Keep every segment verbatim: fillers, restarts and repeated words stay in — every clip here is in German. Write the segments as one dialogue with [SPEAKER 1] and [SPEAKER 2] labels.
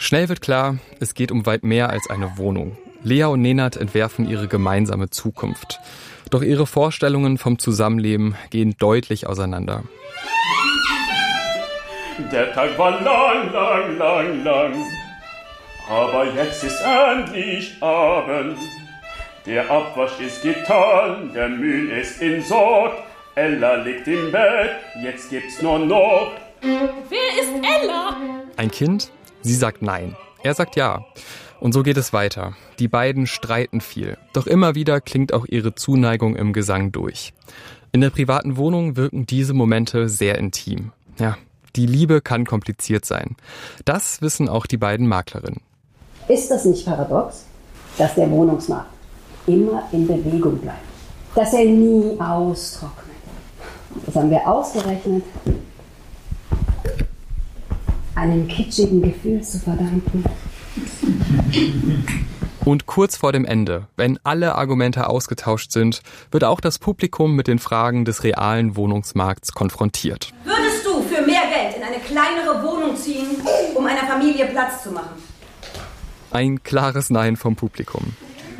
[SPEAKER 1] Schnell wird klar, es geht um weit mehr als eine Wohnung. Lea und Nenad entwerfen ihre gemeinsame Zukunft. Doch ihre Vorstellungen vom Zusammenleben gehen deutlich auseinander.
[SPEAKER 2] Der Tag war lang, lang, lang, lang, aber jetzt ist endlich Abend. Der Abwasch ist getan, der Müll ist in Sort. Ella liegt im Bett, jetzt gibt's nur noch.
[SPEAKER 3] Wer ist Ella?
[SPEAKER 1] Ein Kind? Sie sagt nein. Er sagt ja. Und so geht es weiter. Die beiden streiten viel. Doch immer wieder klingt auch ihre Zuneigung im Gesang durch. In der privaten Wohnung wirken diese Momente sehr intim. Ja, die Liebe kann kompliziert sein. Das wissen auch die beiden Maklerinnen.
[SPEAKER 4] Ist das nicht paradox, dass der Wohnungsmarkt immer in Bewegung bleibt? Dass er nie austrocknet. Das haben wir ausgerechnet einem kitschigen Gefühl zu verdanken.
[SPEAKER 1] Und kurz vor dem Ende, wenn alle Argumente ausgetauscht sind, wird auch das Publikum mit den Fragen des realen Wohnungsmarkts konfrontiert.
[SPEAKER 5] Würdest du für mehr Geld in eine kleinere Wohnung ziehen, um einer Familie Platz zu machen?
[SPEAKER 1] Ein klares Nein vom Publikum.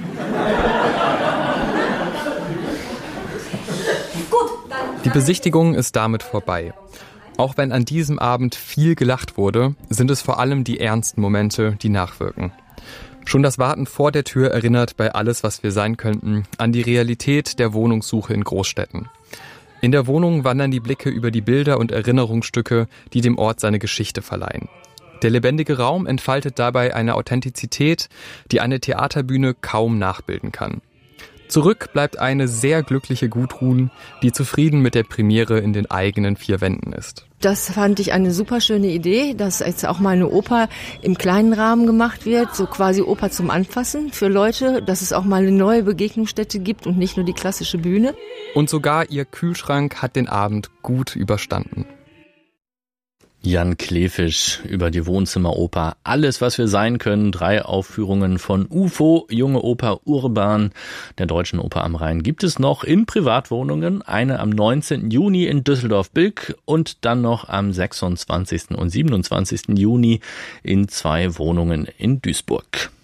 [SPEAKER 5] Gut, dann...
[SPEAKER 1] Die Besichtigung ist damit vorbei. Auch wenn an diesem Abend viel gelacht wurde, sind es vor allem die ernsten Momente, die nachwirken. Schon das Warten vor der Tür erinnert bei Alles, was wir sein könnten, an die Realität der Wohnungssuche in Großstädten. In der Wohnung wandern die Blicke über die Bilder und Erinnerungsstücke, die dem Ort seine Geschichte verleihen. Der lebendige Raum entfaltet dabei eine Authentizität, die eine Theaterbühne kaum nachbilden kann. Zurück bleibt eine sehr glückliche Gudrun, die zufrieden mit der Premiere in den eigenen vier Wänden ist.
[SPEAKER 6] Das fand ich eine super schöne Idee, dass jetzt auch mal eine Oper im kleinen Rahmen gemacht wird, so quasi Oper zum Anfassen für Leute, dass es auch mal eine neue Begegnungsstätte gibt und nicht nur die klassische Bühne.
[SPEAKER 1] Und sogar ihr Kühlschrank hat den Abend gut überstanden.
[SPEAKER 7] Jan Klefisch über die Wohnzimmeroper Alles, was wir sein können. Drei Aufführungen von U F O, Junge Oper Urban, der Deutschen Oper am Rhein. Gibt es noch in Privatwohnungen, eine am neunzehnten Juni in Düsseldorf-Bilk und dann noch am sechsundzwanzigsten und siebenundzwanzigsten Juni in zwei Wohnungen in Duisburg.